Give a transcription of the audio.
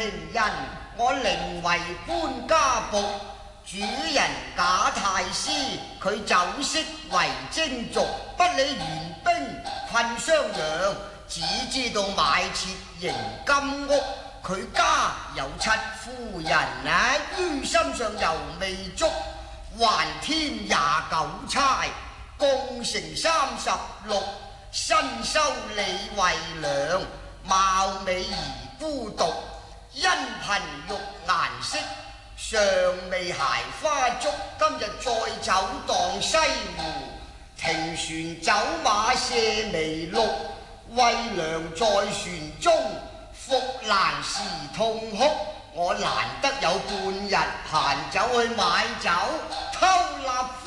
年人，我寧為官家僕。主人賈太師，佢酒色為精俗，不理援兵困襄陽，只知道買設營金屋。佢家有七夫人啊，於心上猶未足，還添29差，共成36，身收李惠良，貌美而孤獨，因貧欲顏色，尚未鞋花足。今日再走蕩西湖，停船走馬射微鹿，惠良在船中，復蘭時痛哭。我難得有半日閒走去買酒，偷納